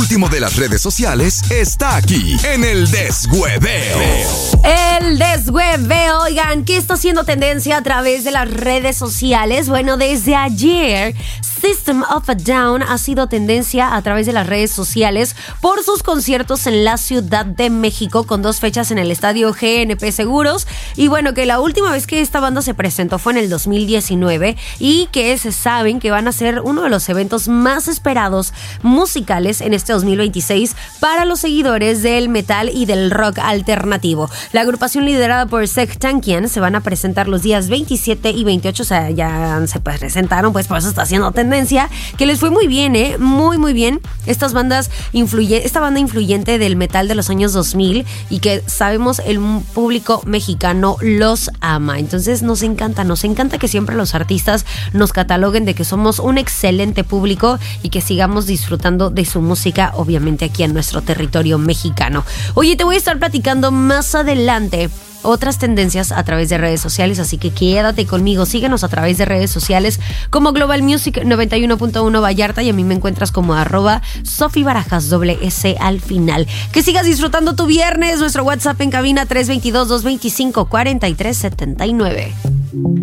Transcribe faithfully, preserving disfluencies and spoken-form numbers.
último de las redes sociales está aquí en el Deshueveo. El Deshueveo, oigan, ¿qué está haciendo tendencia a través de las redes sociales? Bueno, desde ayer, System of a Down ha sido tendencia a través de las redes sociales por sus conciertos en la Ciudad de México, con dos fechas en el estadio G N P Seguros. Y bueno, que la última vez que esta banda se presentó fue en el dos mil diecinueve y que se saben que van a ser uno de los eventos más esperados musicales en este dos mil veintiséis para los seguidores del metal y del rock alternativo. La agrupación liderada por Sek Tankian se van a presentar los días veintisiete y veintiocho, o sea, ya se presentaron, pues por eso está haciendo tendencia, que les fue muy bien, ¿eh? Muy, muy bien. Estas bandas influye, esta banda influyente del metal de los años dos mil y que sabemos el público mexicano los ama. Entonces nos encanta, nos encanta que siempre los artistas nos cataloguen de que somos un excelente público y que sigamos disfrutando de su música, obviamente aquí en nuestro territorio mexicano. Oye, te voy a estar platicando más adelante otras tendencias a través de redes sociales, así que quédate conmigo, síguenos a través de redes sociales como Global Music noventa y uno punto uno Vallarta, y a mí me encuentras como arroba Sofi Barajas, doble S al final. Que sigas disfrutando tu viernes. Nuestro WhatsApp en cabina tres dos dos, dos dos cinco, cuatro tres siete nueve.